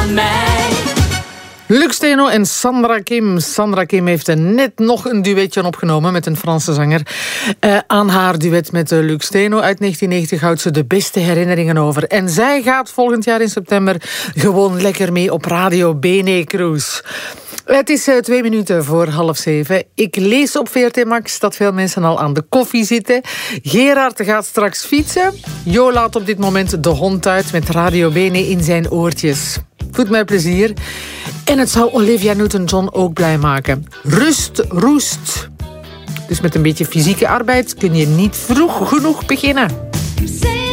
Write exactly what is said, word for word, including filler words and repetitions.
aan mij. Luc Steno en Sandra Kim. Sandra Kim heeft net nog een duetje opgenomen met een Franse zanger. Uh, aan haar duet met uh, Luc Steno uit negentien negentig houdt ze de beste herinneringen over. En zij gaat volgend jaar in september gewoon lekker mee op Radio Bene Cruise. Het is uh, twee minuten voor half zeven. Ik lees op V R T Max dat veel mensen al aan de koffie zitten. Gerard gaat straks fietsen. Jo laat op dit moment de hond uit met Radio Bene in zijn oortjes. Doet mij plezier. En het zou Olivia Newton-John ook blij maken. Rust, roest. Dus met een beetje fysieke arbeid kun je niet vroeg genoeg beginnen.